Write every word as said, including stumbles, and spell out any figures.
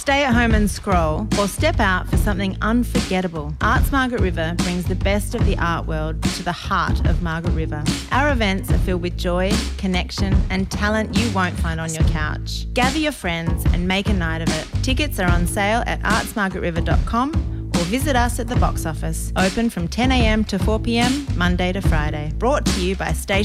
Stay at home and scroll, or step out for something unforgettable. Arts Margaret River brings the best of the art world to the heart of Margaret River. Our events are filled with joy, connection and talent you won't find on your couch. Gather your friends and make a night of it. Tickets are on sale at arts margaret river dot com or visit us at the box office. Open from ten a m to four p m, Monday to Friday. Brought to you by Station